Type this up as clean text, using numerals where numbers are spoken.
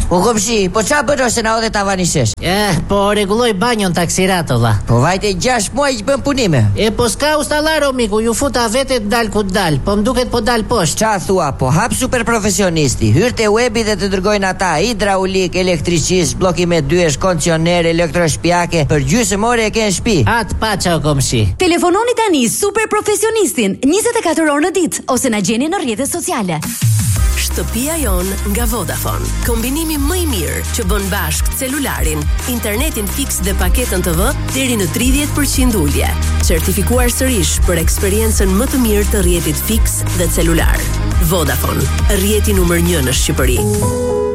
O komshi, po qa bën ose na odhe tavanishesh? Po rregulloj banjon taksirat olla. Po vajte 6 muaj që bën punime. Po s'ka ustallar o miku, ju futa vete dal ku dal, po m'duket po dal poshtë. Qa thua, po hap super profesionisti, hyrte webi dhe të dërgojnë ata hidraulik, elektricist, bllokime dyesh, kondicioner, elektroshpjake, për gjysmë ore e ke në shtëpi. At paça o komshi. Telefononi tani super profesionistin 24 orë në ditë ose na gjeni në rrjetet sociale. Shtëpia jon nga Vodafone. Kombinimi më i mirë që bën bashkë celularin, internetin fiks dhe paketën TV deri në 30% ulje. Certifikuar sërish për eksperiencën më të mirë të rrjetit fiks dhe celular. Vodafone, rrjeti numër 1 në Shqipëri.